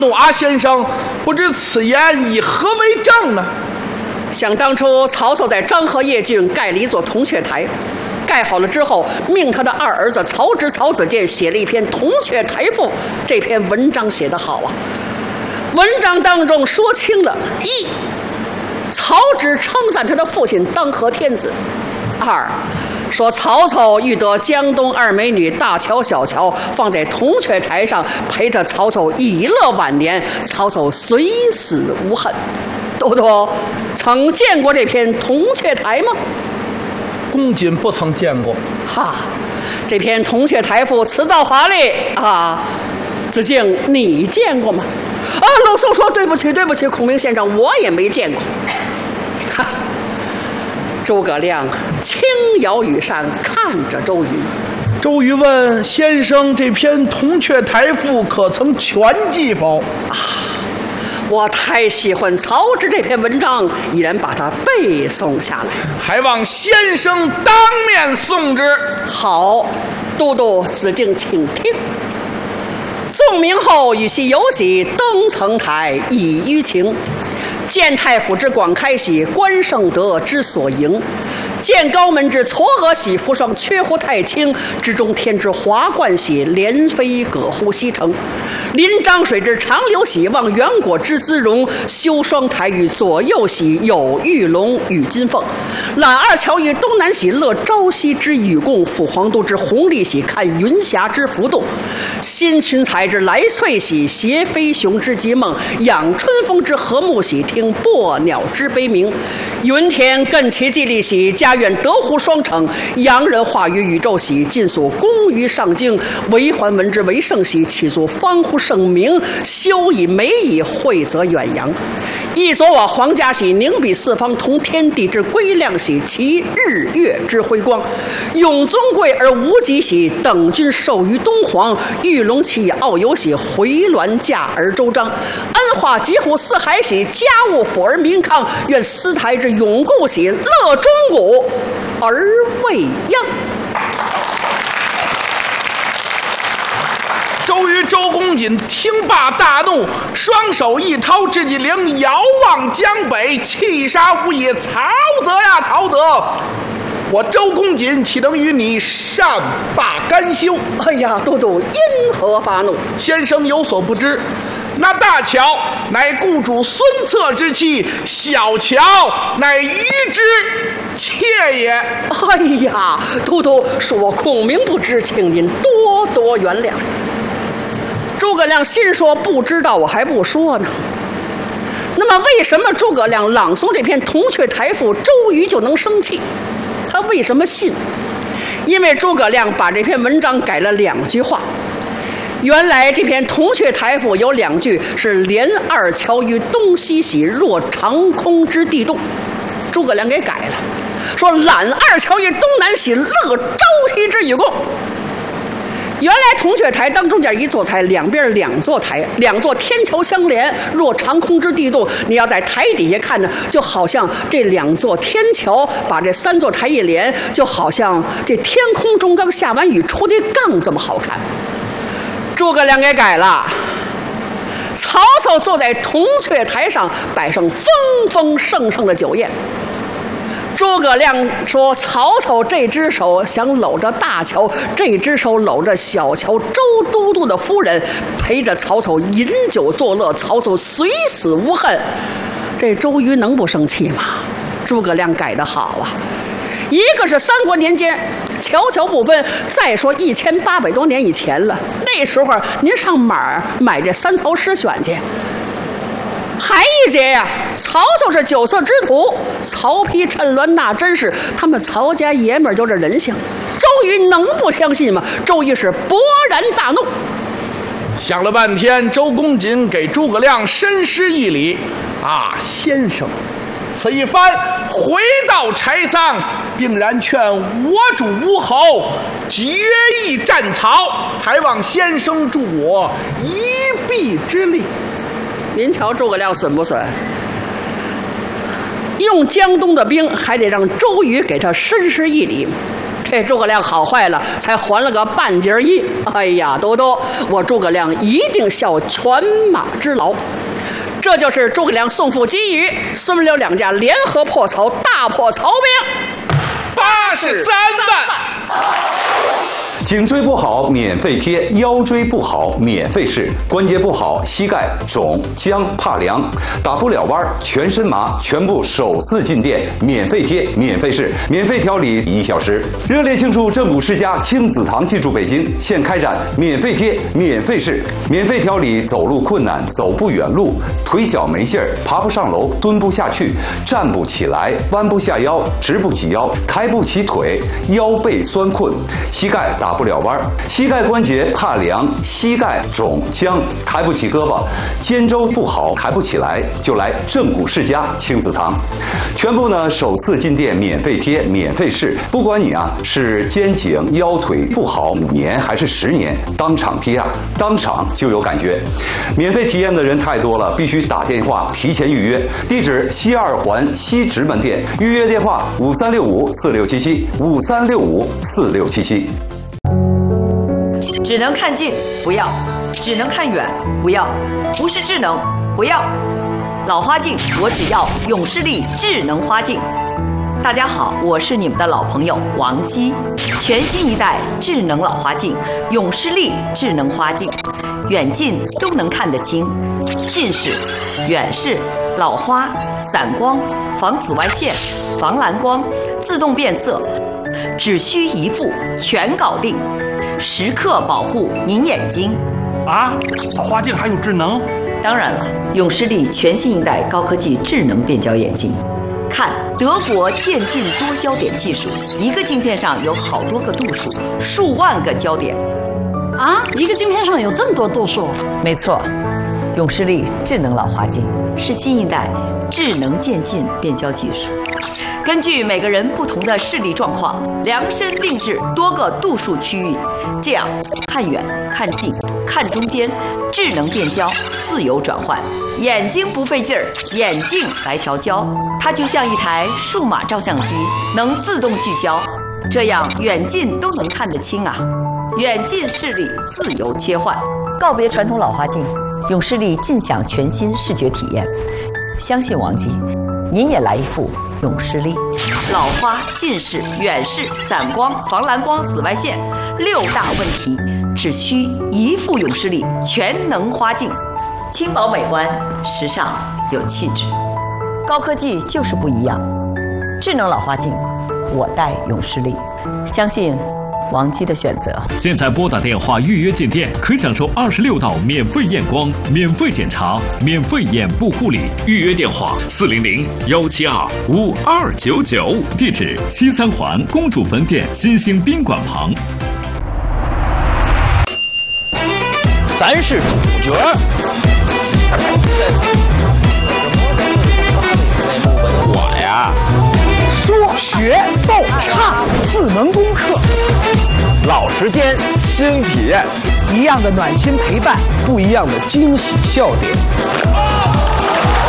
诺阿先生，不知此言以何为证呢？ 想当初曹操在漳河邺郡盖了一座铜雀台，盖好了之后，命他的二儿子曹植、曹子建写了一篇《铜雀台赋》。这篇文章写得好啊！文章当中说清了：一，曹植称赞他的父亲当和天子；二，说曹操欲得江东二美女大乔、小乔放在铜雀台上，陪着曹操以乐晚年，曹操虽死无恨。豆豆曾见过这篇铜雀台吗？ 公瑾不曾见过。 哈，这篇铜雀台赋辞藻华丽啊，子敬你见过吗？啊，老宋说对不起，对不起，孔明先生，我也没见过。哈，诸葛亮轻摇羽扇，看着周瑜。 周瑜问先生：“这篇铜雀台赋可曾全记否？” 啊，我太喜欢曹植这篇文章，已然把它背诵下来， 还望先生当面诵之。 好，都督子敬请听。纵明后与其游喜，登层台以娱情。见太府之广开喜，关圣德之所迎。见高门之嵯峨喜，扶霜缺乎太清。之中天之华冠喜，连飞葛乎西城。临漳水之长流喜，望远果之姿容。修双台与左右喜，有玉龙与金凤。揽二乔于东南喜，乐朝夕之与共。抚皇都之弘历喜，看云霞之浮动。新群才之来翠喜，携飞熊之极梦。养春风之和睦喜，听薄鸟之悲鸣。云天艮其既利喜，家苑德湖双城。洋人化于宇宙喜，尽所功于上京。为桓闻之为盛喜，岂足方乎盛名。修以美以惠泽远扬。一所往皇家喜，宁比四方同天地之归亮喜，其日月之辉光。永尊贵而无极喜，等君授于东皇。玉龙旗以傲游喜，回銮驾而周章。恩化疾虎四海喜，家务抚而民康。愿司台之永固喜，乐钟鼓而未央。 周公瑾听罢大怒，双手一掏至己灵，遥望江北，气杀无也。曹泽呀，曹泽！我周公瑾岂能与你善罢甘休？ 哎呀，都督因何发怒？ 先生有所不知，那大乔乃故主孙策之妻，小乔乃虞之妾也。 哎呀，都督恕我孔明不知，请您多多原谅。诸葛亮心说不知道，我还不说呢。那么为什么诸葛亮朗诵这篇铜雀台赋，周瑜就能生气？他为什么信？因为诸葛亮把这篇文章改了2句话。原来这篇铜雀台赋有2句是连二乔于东西喜，若长空之地动，诸葛亮给改了，说揽二乔于东南喜，乐朝夕之与共。原来铜雀台当中间一座台，两边2座台，2座天桥相连，若长空之地动。你要在台底下看呢，就好像这2座天桥把这3座台一连，就好像这天空中刚下完雨出的杠这么好看。诸葛亮给改了，曹操坐在铜雀台上，摆上丰丰盛盛的酒宴。诸葛亮说：“曹操这只手想搂着大乔，这只手搂着小乔。周都督的夫人陪着曹操饮酒作乐，曹操虽死无恨。”这周瑜能不生气吗？诸葛亮改得好啊！一个是3国年间，乔乔不分；再说1800多年以前了，那时候您上哪儿买这3曹诗选去？还一节呀，曹操是9色之徒，曹丕、陈鸾那真是他们曹家爷们儿就这人性。周瑜能不相信吗？周瑜是勃然大怒。 想了半天，周公瑾给诸葛亮深施一礼：“啊，先生，此一番回到柴桑，并然劝我主吴侯决意战曹，还望先生助我一臂之力。” 您瞧诸葛亮损不损？用江东的兵，还得让周瑜给他深施一礼。 这诸葛亮好坏了，才还了个半截衣。哎呀，都督，我诸葛亮一定效犬马之劳。这就是诸葛亮送父击羽，孙刘两家联合破曹，大破曹兵 83万。 颈椎不好免费贴，腰椎不好免费试，关节不好膝盖肿僵怕凉，打不了弯全身麻，全部首次进店免费贴免费试，免费调理1小时。热烈庆祝正骨世家亲子堂进驻北京，现开展免费贴免费试，免费调理走路困难、走不远路、腿脚没劲儿、爬不上楼、蹲不下去、站不起来、弯不下腰、直不起腰、抬不起腿、腰背酸困、膝盖打不了弯，膝盖关节怕凉，膝盖肿僵，抬不起胳膊，肩周不好抬不起来，就来正骨世家亲子堂。全部呢首次进店免费贴免费试，不管你是肩颈腰腿不好5年还是10年，当场贴当场就有感觉。免费体验的人太多了，必须打电话提前预约。地址西2环西直门店，预约电话5365467753654677。 只能看近不要，只能看远不要，不是智能不要。老花镜我只要永视力智能花镜。大家好，我是你们的老朋友王姬。全新一代智能老花镜永视力智能花镜，远近都能看得清，近视、远视、老花、散光、防紫外线、防蓝光、自动变色，只需一副全搞定，时刻保护您眼睛。 啊，老花镜还有智能？ 当然了，永视力全新一代高科技智能变焦眼镜。看德国渐进多焦点技术，一个镜片上有好多个度数，数万个焦点。 啊，一个镜片上有这么多度数？ 没错，永视力智能老花镜是新一代智能渐进变焦技术，根据每个人不同的视力状况，量身定制多个度数区域，这样看远、看近、看中间，智能变焦，自由转换，眼睛不费劲儿，眼镜来调焦，它就像一台数码照相机，能自动聚焦，这样远近都能看得清啊！远近视力自由切换，告别传统老花镜，永视力尽享全新视觉体验。相信王姬，您也来一副永视力。老花、近视、远视、散光、防蓝光、紫外线6大问题，只需一副永视力全能花镜，轻薄美观，时尚有气质。高科技就是不一样，智能老花镜，我戴永视力，相信王姬的选择。 现在拨打电话预约进店，可享受26道免费验光、免费检查、免费眼部护理。预约电话400-172-5299，地址西3环公主坟店新兴宾馆旁。 咱是主角。我呀， 说学逗唱4门功课， 老时间新体验， 一样的暖心陪伴， 不一样的惊喜笑点。